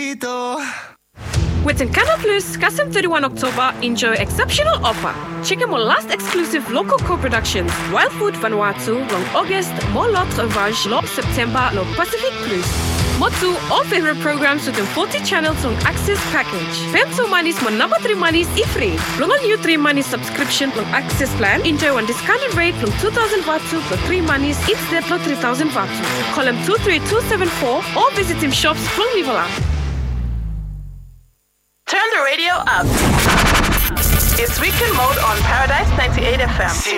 With Canal Plus, Custom 31 October, enjoy exceptional offer. Check out my last exclusive local co-productions, Wild Food Vanuatu, long August, more L'Autre Vage, long September, long Pacific Plus. Motu, all favorite programs with 40 channels on Access Package. Femto Manis, my number 3 Manis, free. Long on new 3 Manis subscription on Access Plan, enjoy one discounted rate from 2,000 Vatu for 3 Manis, each step for 3,000 Vatu. Call him 23274 or visit him shops from Vivala. Turn the radio up. It's weekend mode on Paradise 98 FM.